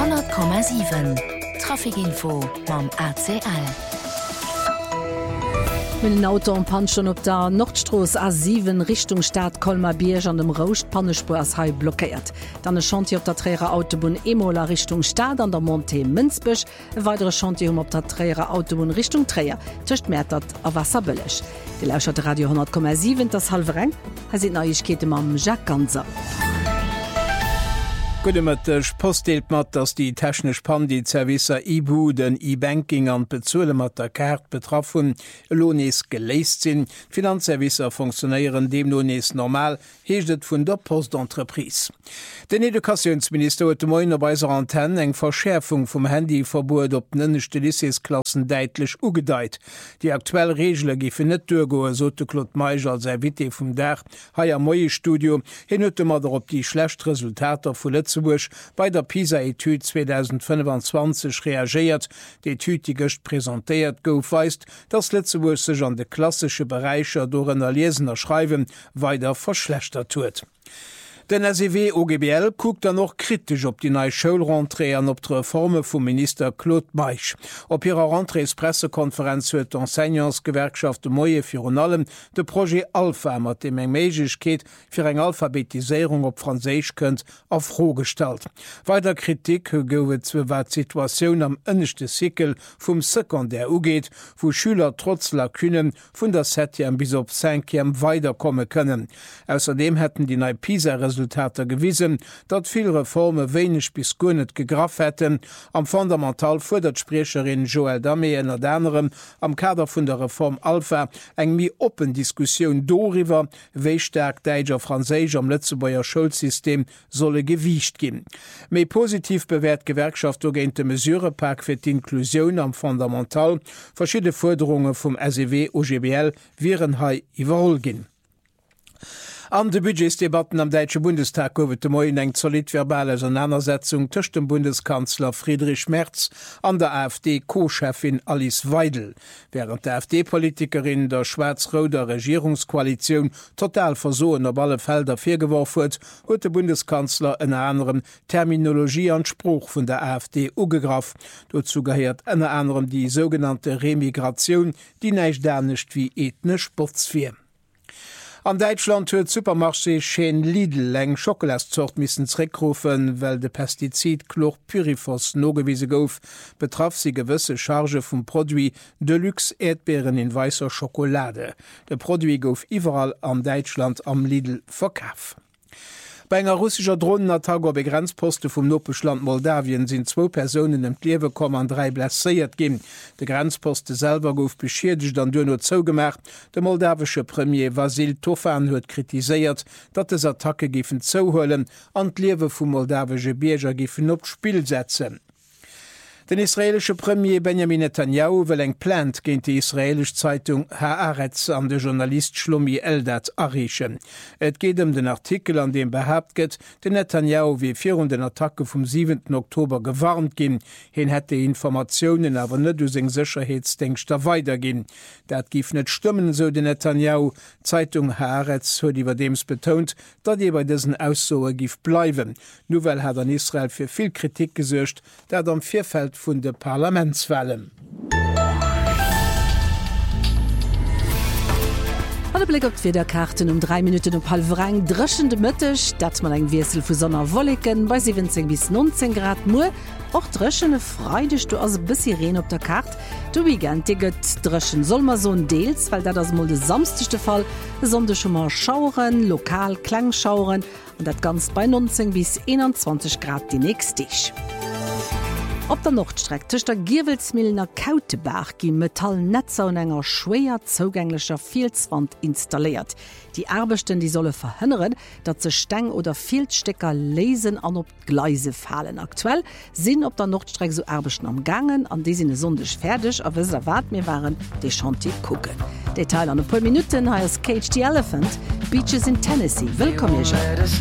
100,7 Trafikinfo mam ACL. Mit dem Auto und Pan schon op der Nordstraße A7 Richtung Stadt Kolmar-Bierg an dem Rost Pannespur as Hai blockiert. Dann ein Chantier op der Träger Autobahn Emola Richtung Stadt an der Monte Münzbüsch. Ein weiteres Chantier op der Träger Autobahn Richtung Träger. Töcht Märtert a Wasserbüllech. Die lauschert Radio 100,7 das halbe Rang. Er sieht Neuigkeiten am Jacques Ganser. Gudemëttech postdeelt mat, dats die technech Pandit-Servicer IBU den E-Banking an Bezuele mat der Kart betraffen, Lohnes geléist sinn, Finanzservicer funktionéieren dem Lohnes normal, heeschtet vun der Postentreprise. Den Edukationsminister huet Moiner beiser Antenne eng Verschärfung vum Handyverbot op nënnechte Lycéesklassen deitlech ugedeit. Die aktuell Regelle gife net duergoe, so de Claude Meiger als Wite vum Dach, haier Moie Studio, hin huet mat op die schlecht Resultater vu Lützeburg bei der PISA-Etude 2025 reagiert. Die Etude, die gest präsentiert gouf, weist, dass Lützeburg sich an de klassische Bereiche dorenner Lesener Schreiben weiter verschlechtert huet. Den SEW OGBL guckt noch kritisch op die neue Schulrentrée an op die Reforme vom Minister Claude Meisch. Op ihrer Rentrées-Pressekonferenz huet d'Enseignants-Gewerkschaft de Moie fir allem de Projekt Alpha mat dem eng Meigkeet fir eng Alphabetisierung op Franzésisch kënnt afrogestalt. Weiter Kritik goufet zwer Situationun am ënnechte Sikel vum Sekundär ugeet, wo Schüler trotz Lakunen vun der 7. bis op 5. weiterkomme können. Außerdem hätten die neue PISA-Resultate gewiesen, dat viel Reforme wenig bis gunnet gegraf hätten. Am Fundamental fordert Sprecherin Joël Damé en anderem am Kader vun der Reform Alpha eng mi open Diskussion doriwer, wéi stark Deiger Franzésisch am Lützebauer Schulsystem solle gewiicht gin. Mei positiv bewährt Gewerkschaft ogente Mesurepack fir d'Inklusion am Fundamental, verschiedene Forderungen vom SEW OGBL wären hai iwwerhol gin. An de Budgetsdebatten am Deutsche Bundestag gowet de Moien eng solid verbale Auseinandersetzung tëcht dem Bundeskanzler Friedrich Merz an der AfD-Co-Chefin Alice Weidel. Während der AfD-Politikerin der schwarz-roter Regierungskoalition total versoen op alle Felder firgeworfen huet, huet de Bundeskanzler en anderem Terminologie an Spruch vun der AfD ugegraf. Dazu gehört en anderem die sogenannte Remigration, die neiich dernecht wie ethnisch Botsfir. An Deutschland huet Supermarché Chain Lidl eng Schokoladzocht missen zréckrufen, well de Pestizid Chlorpyrifos nogewiese gouf, betraff sie gewësse Charge vum Produit Deluxe Erdbeeren in weißer Schokolade. De Produit gouf iwwerall an Deutschland am Lidl verkaaf. Bei enger russischer Drohnenattack op Grenzposte vum Nordbeschland Moldawien sind 2 Personen em Liewe kommen an 3 blessiert gin. De Grenzposte selber gouf beschiedigt an Dönno zougemerkt. De moldawsche Premier Vasil Tofan huet kritiséiert, dat es Attacke giffen zouhhöllen an d'Liewe vum moldawsche Bierger giffen op Spiel setzen. Den israelische Premier Benjamin Netanyahu will eng plant géint die israelisch Zeitung Haaretz an de Journalist Shlomi Eldad erreichen. Et geht den Artikel, an dem behauptet gëtt, den Netanyahu wie vir den Attacke vom 7. Oktober gewarnt gin. Hin hätte Informationen awer net du seg Sicherheitsdenkster weitergin. Dat gif net stimmen, so de Netanyahu. Zeitung Haaretz huet iwwer dems betont, dat bei diesen Aussoe gif bleiwen. Nouvel hat an Israel fir viel Kritik gesuercht, dat am Vierfeld vun de Parlamentswahlen. Alle Blick op Federkarten 3 Minuten op halvrang dreschende Mëttech, dat man eng Wiesel vu Sonner Wolliken bei 17 bis 19 Grad Mu, och dreschene Freidech du ass bis Sireen op der Kart. Du weekend digget dreschen soll man so deels, weil dat das mal de samstechte Fall, sonde schon mal schauren, lokal Klangschauren und dat ganz bei 19 bis 21 Grad die nächst dich. Op der Nordstreck tuch der Giwelsmillner Kautebach gin Metallnetzer und enger schwéier zugänglicher Filzwand installiert. Die Arbechten die solle verhënneren, dat ze Stäng oder Filzstecker lesen an op Gleise fallen. Aktuell sinn op der Nordstreck so Arbechten am Gangen, an die sinne sondech fertig, a wis erwart mir waren de Chantier gucken. Detail an paar Minuten heißt Cage the Elephant, Beaches in Tennessee. Willkommen.